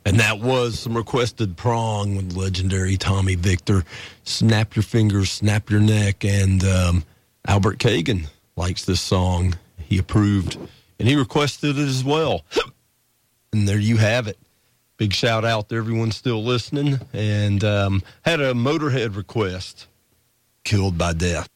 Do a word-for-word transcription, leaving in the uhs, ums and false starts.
And that was some requested prong with legendary Tommy Victor. Snap Your Fingers, Snap Your Neck. And um, Albert Kagan likes this song. He approved, and he requested it as well. And there you have it. Big shout out to everyone still listening. And um, had a Motorhead request, Killed by Death.